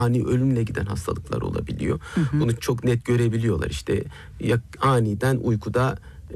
ani ölümle giden hastalıklar olabiliyor. Bunu çok net görebiliyorlar. İşte aniden uykuda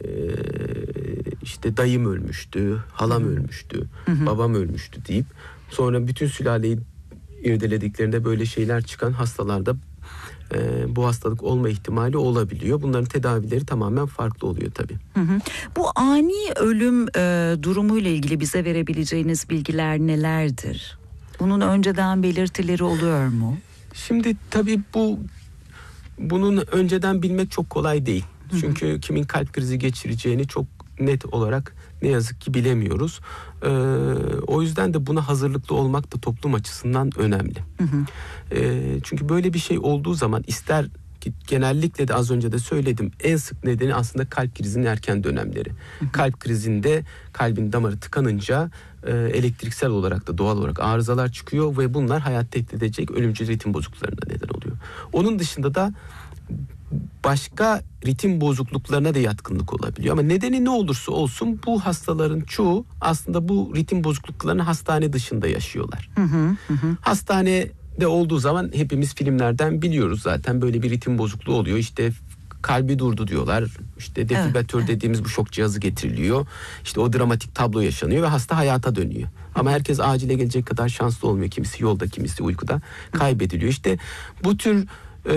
işte dayım ölmüştü, halam ölmüştü, babam ölmüştü deyip sonra bütün sülaleyi irdelediklerinde böyle şeyler çıkan hastalarda bu hastalık olma ihtimali olabiliyor. Bunların tedavileri tamamen farklı oluyor tabii. Bu ani ölüm durumuyla ilgili bize verebileceğiniz bilgiler nelerdir? Bunun önceden belirtileri oluyor mu? Şimdi tabii bunun önceden bilmek çok kolay değil. Çünkü kimin kalp krizi geçireceğini çok net olarak ne yazık ki bilemiyoruz. O yüzden de buna hazırlıklı olmak da toplum açısından önemli. Çünkü böyle bir şey olduğu zaman ister ki genellikle de az önce de söyledim, en sık nedeni aslında kalp krizinin erken dönemleri. Kalp krizinde kalbin damarı tıkanınca elektriksel olarak da doğal olarak arızalar çıkıyor ve bunlar hayat tehdit edecek ölümcül ritim bozukluklarına neden oluyor. Onun dışında da başka ritim bozukluklarına da yatkınlık olabiliyor. Ama nedeni ne olursa olsun bu hastaların çoğu aslında bu ritim bozukluklarını hastane dışında yaşıyorlar. Hastanede olduğu zaman hepimiz filmlerden biliyoruz zaten, böyle bir ritim bozukluğu oluyor. İşte kalbi durdu diyorlar. İşte defibrilatör dediğimiz bu şok cihazı getiriliyor. İşte o dramatik tablo yaşanıyor ve hasta hayata dönüyor. Ama herkes acile gelecek kadar şanslı olmuyor. Kimisi yolda, kimisi uykuda kaybediliyor. İşte bu tür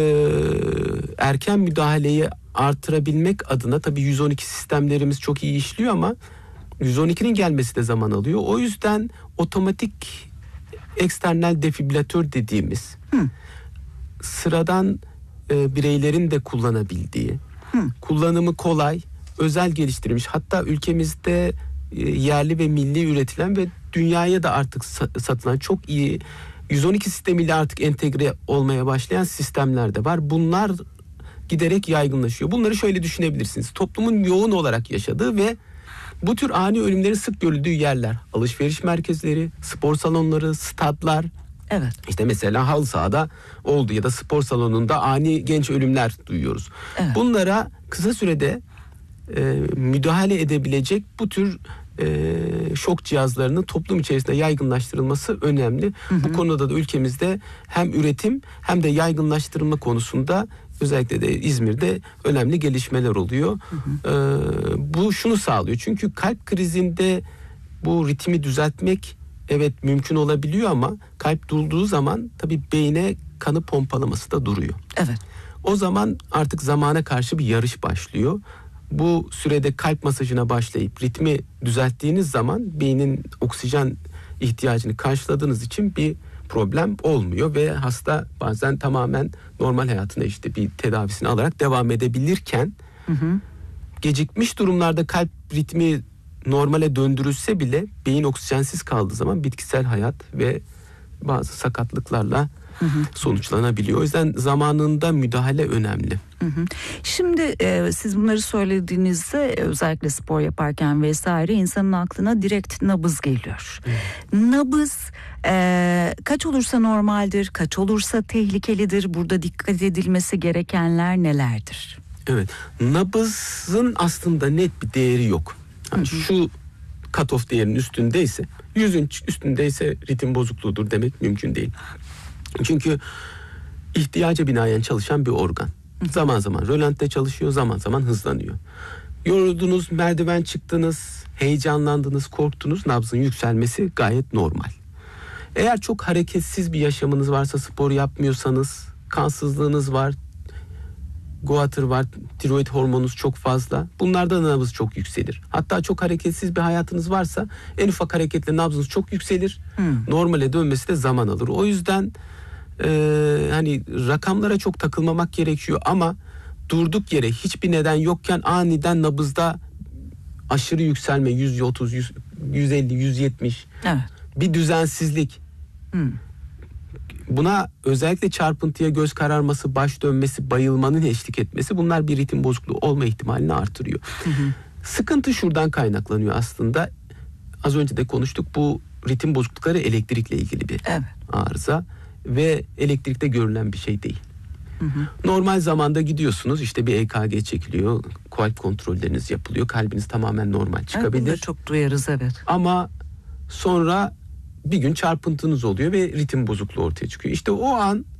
erken müdahaleyi artırabilmek adına tabii 112 sistemlerimiz çok iyi işliyor ama 112'nin gelmesi de zaman alıyor. O yüzden otomatik eksternal defibrilatör dediğimiz sıradan bireylerin de kullanabildiği, kullanımı kolay, özel geliştirilmiş, hatta ülkemizde yerli ve milli üretilen ve dünyaya da artık satılan çok iyi 112 sistemiyle artık entegre olmaya başlayan sistemler de var. Bunlar giderek yaygınlaşıyor. Bunları şöyle düşünebilirsiniz. Toplumun yoğun olarak yaşadığı ve bu tür ani ölümlerin sık görüldüğü yerler. Alışveriş merkezleri, spor salonları, stadlar. Evet. İşte mesela halı sahada oldu ya da spor salonunda ani genç ölümler duyuyoruz. Evet. Bunlara kısa sürede müdahale edebilecek bu tür şok cihazlarının toplum içerisinde yaygınlaştırılması önemli. Bu konuda da ülkemizde hem üretim hem de yaygınlaştırılma konusunda özellikle de İzmir'de önemli gelişmeler oluyor. Bu şunu sağlıyor. Çünkü kalp krizinde bu ritmi düzeltmek evet mümkün olabiliyor ama kalp durduğu zaman tabii beyne kanı pompalaması da duruyor. Evet. O zaman artık zamana karşı bir yarış başlıyor. Bu sürede kalp masajına başlayıp ritmi düzelttiğiniz zaman beynin oksijen ihtiyacını karşıladığınız için bir problem olmuyor ve hasta bazen tamamen normal hayatına işte bir tedavisini alarak devam edebilirken gecikmiş durumlarda kalp ritmi normale döndürülse bile beyin oksijensiz kaldığı zaman bitkisel hayat ve bazı sakatlıklarla sonuçlanabiliyor. O yüzden zamanında müdahale önemli. Şimdi siz bunları söylediğinizde özellikle spor yaparken vesaire insanın aklına direkt nabız geliyor. Nabız kaç olursa normaldir, kaç olursa tehlikelidir? Burada dikkat edilmesi gerekenler nelerdir? Evet, nabızın aslında net bir değeri yok. Yani şu cutoff değerinin üstündeyse, 100'ün üstündeyse ritim bozukluğudur demek mümkün değil. Çünkü ihtiyaca binaen çalışan bir organ. Zaman zaman rölantide çalışıyor, zaman zaman hızlanıyor. Yoruldunuz, merdiven çıktınız, heyecanlandınız, korktunuz, nabzın yükselmesi gayet normal. Eğer çok hareketsiz bir yaşamınız varsa, spor yapmıyorsanız, kansızlığınız var, goiter var, tiroid hormonunuz çok fazla, bunlardan nabız çok yükselir. Hatta çok hareketsiz bir hayatınız varsa en ufak hareketle nabzınız çok yükselir. Normale dönmesi de zaman alır. O yüzden hani rakamlara çok takılmamak gerekiyor ama durduk yere hiçbir neden yokken aniden nabızda aşırı yükselme, 130, 150, 170 bir düzensizlik. Buna özellikle çarpıntıya göz kararması, baş dönmesi, bayılmanın eşlik etmesi, bunlar bir ritim bozukluğu olma ihtimalini artırıyor. Sıkıntı şuradan kaynaklanıyor aslında. Az önce de konuştuk, bu ritim bozuklukları elektrikle ilgili bir arıza ve elektrikte görülen bir şey değil. Normal zamanda gidiyorsunuz, işte bir EKG çekiliyor, kalp kontrolleriniz yapılıyor, kalbiniz tamamen normal çıkabilir. Bunu da çok duyarız, evet. Ama sonra bir gün çarpıntınız oluyor ve ritim bozukluğu ortaya çıkıyor. İşte o an